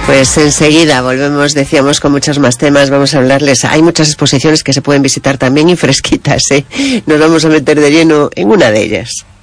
Pues enseguida volvemos, decíamos, con muchos más temas. Vamos a hablarles. Hay muchas exposiciones que se pueden visitar también y fresquitas, ¿eh? Nos vamos a meter de lleno en una de ellas.